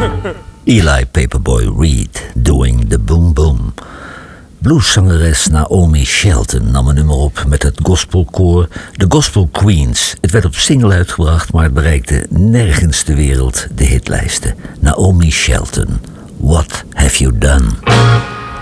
Eli Paperboy Reed, Doing the Boom Boom. Blueszangeres Naomi Shelton nam een nummer op met het gospelkoor The Gospel Queens. Het werd op single uitgebracht, maar het bereikte nergens ter wereld de hitlijsten. Naomi Shelton, What Have You Done?